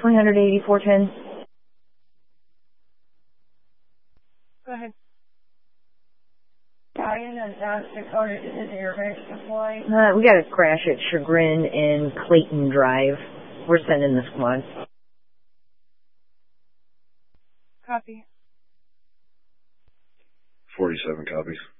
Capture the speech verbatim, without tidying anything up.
three eight four ten. Go ahead. Italian and South Dakota is airbag supply. Uh, we got a crash at Chagrin and Clayton Drive. We're sending the squad. Copy. forty-seven copies.